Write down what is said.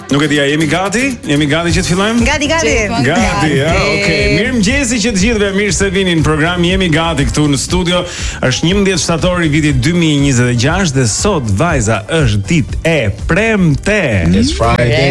Nuk e di, jemi gati? Jemi gati që të fillojmë? Gati. Gati, ja, okay. Mirëmëngjesi që të gjithëve, mirë se vini në program. Jemi gati këtu në studio. Është 11 shtator i vitit 2026 dhe sot vajza është ditë e premte. It's Friday.